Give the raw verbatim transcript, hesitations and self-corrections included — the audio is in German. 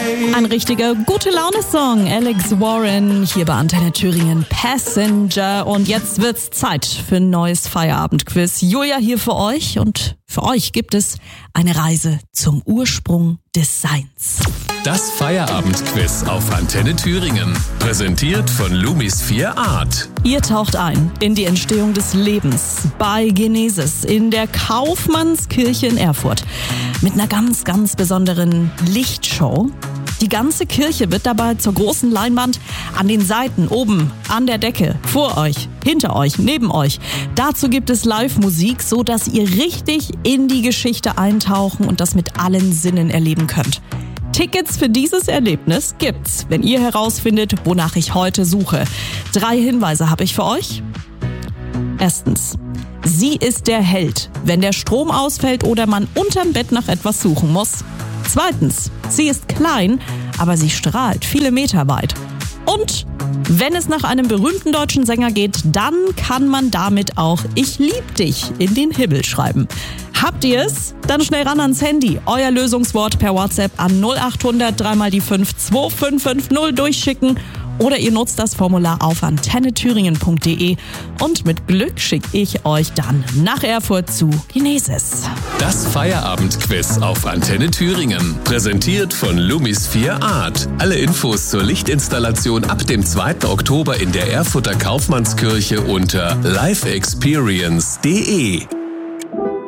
Ein richtiger Gute-Laune-Song. Alex Warren hier bei Antenne Thüringen, Passenger. Und jetzt wird's Zeit für ein neues Feierabendquiz. Julia hier für euch und für euch gibt es eine Reise zum Ursprung des Seins. Das Feierabendquiz auf Antenne Thüringen. Präsentiert von Lumis vier Art. Ihr taucht ein in die Entstehung des Lebens bei Genesis in der Kaufmannskirche in Erfurt. Mit einer ganz, ganz besonderen Lichtshow. Die ganze Kirche wird dabei zur großen Leinwand an den Seiten, oben, an der Decke, vor euch, hinter euch, neben euch. Dazu gibt es Live-Musik, so dass ihr richtig in die Geschichte eintauchen und das mit allen Sinnen erleben könnt. Tickets für dieses Erlebnis gibt's, wenn ihr herausfindet, wonach ich heute suche. Drei Hinweise habe ich für euch. Erstens. Sie ist der Held, wenn der Strom ausfällt oder man unterm Bett nach etwas suchen muss. Zweitens, sie ist klein, aber sie strahlt viele Meter weit. Und wenn es nach einem berühmten deutschen Sänger geht, dann kann man damit auch Ich lieb dich in den Himmel schreiben. Habt ihr es? Dann schnell ran ans Handy. Euer Lösungswort per WhatsApp an null acht hundert drei mal die fünf zwei fünf fünf null durchschicken. Oder ihr nutzt das Formular auf antenne thüringen punkt de und mit Glück schicke ich euch dann nach Erfurt zu Genesis. Das Feierabendquiz auf Antenne Thüringen. Präsentiert von Lumis vier Art. Alle Infos zur Lichtinstallation ab dem zweiten Oktober in der Erfurter Kaufmannskirche unter live experience punkt de.